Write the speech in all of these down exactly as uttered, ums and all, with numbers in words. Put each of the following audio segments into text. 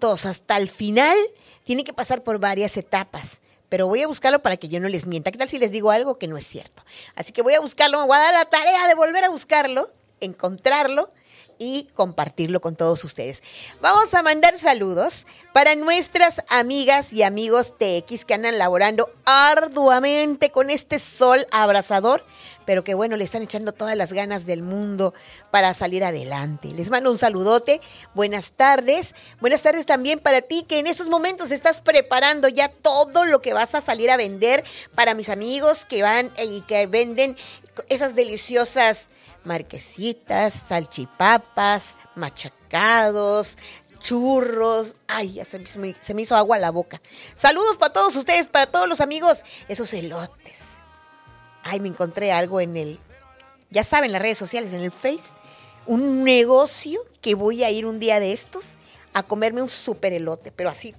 todos hasta el final tiene que pasar por varias etapas. Pero voy a buscarlo para que yo no les mienta. ¿Qué tal si les digo algo que no es cierto? Así que voy a buscarlo, me voy a dar la tarea de volver a buscarlo, encontrarlo y compartirlo con todos ustedes. Vamos a mandar saludos para nuestras amigas y amigos T X que andan laborando arduamente con este sol abrasador, pero que bueno, le están echando todas las ganas del mundo para salir adelante. Les mando un saludote, buenas tardes. Buenas tardes también para ti que en estos momentos estás preparando ya todo lo que vas a salir a vender, para mis amigos que van y que venden esas deliciosas marquesitas, salchipapas, machacados, churros. Ay, ya se me, se me hizo agua a la boca. Saludos para todos ustedes, para todos los amigos. Esos elotes. Ay, me encontré algo en el, ya saben, las redes sociales, en el Face. Un negocio que voy a ir un día de estos a comerme un super elote, pero así,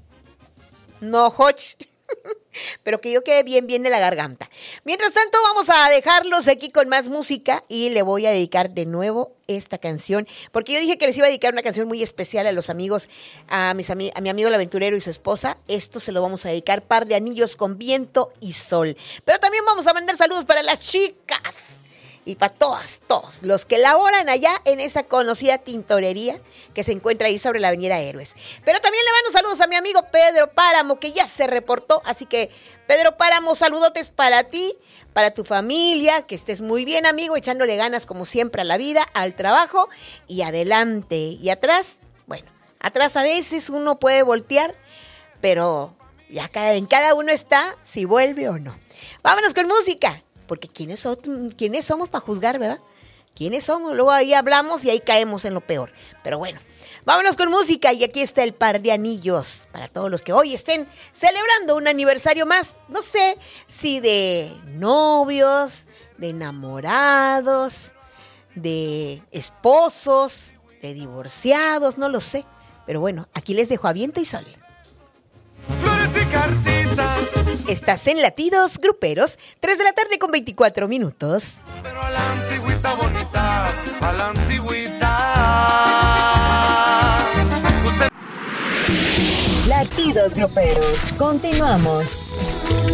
no hoch. Pero que yo quede bien, bien de la garganta. Mientras tanto, vamos a dejarlos aquí con más música y le voy a dedicar de nuevo esta canción, porque yo dije que les iba a dedicar una canción muy especial a los amigos, a, mis ami- a mi amigo el aventurero y su esposa. Esto se lo vamos a dedicar, Par de Anillos con Viento y Sol. Pero también vamos a mandar saludos para las chicas y para todas, todos los que laboran allá en esa conocida tintorería que se encuentra ahí sobre la avenida Héroes. Pero también le mando saludos a mi amigo Pedro Páramo, que ya se reportó. Así que, Pedro Páramo, saludotes para ti, para tu familia, que estés muy bien, amigo, echándole ganas como siempre a la vida, al trabajo y adelante. Y atrás, bueno, atrás a veces uno puede voltear, pero ya cada, en cada uno está si vuelve o no. Vámonos con música. Porque ¿quiénes, son, ¿quiénes somos para juzgar, verdad? ¿Quiénes somos? Luego ahí hablamos y ahí caemos en lo peor. Pero bueno, vámonos con música y aquí está el Par de Anillos. Para todos los que hoy estén celebrando un aniversario más, no sé si de novios, de enamorados, de esposos, de divorciados, no lo sé. Pero bueno, aquí les dejo a Viento y Sol. Flores y cartitas. Estás en Latidos Gruperos, tres de la tarde con veinticuatro minutos. Pero a la antigüita bonita, a la antigüita. Usted... Latidos Gruperos, continuamos.